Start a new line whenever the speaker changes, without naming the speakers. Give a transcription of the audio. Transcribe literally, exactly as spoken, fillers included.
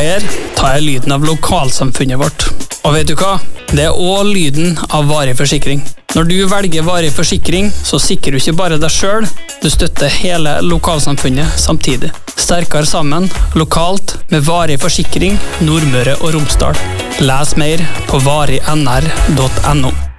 her tar jeg lyden av lokalsamfunnet vårt. Og vet du hva? Det er også lyden av varig forsikring. Når du velger varig forsikring, så sikrer du ikke bare deg selv, du støtter hele lokalsamfunnet samtidig. Sterkere sammen, lokalt, med varig forsikring, Nordmøre og Romsdal. Les mer på varig n r punktum n o.